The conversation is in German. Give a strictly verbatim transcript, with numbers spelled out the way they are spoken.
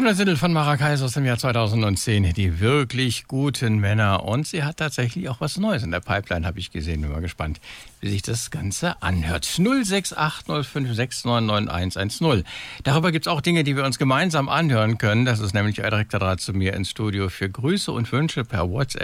neues Titel von Maracay aus dem Jahr zweitausendzehn, die wirklich guten Männer. Und sie hat tatsächlich auch was Neues in der Pipeline, habe ich gesehen. Bin mal gespannt, wie sich das Ganze anhört. null sechs acht null fünf sechs neun neun eins eins null. Darüber gibt es auch Dinge, die wir uns gemeinsam anhören können. Das ist nämlich ein direkter Draht zu mir ins Studio für Grüße und Wünsche per WhatsApp.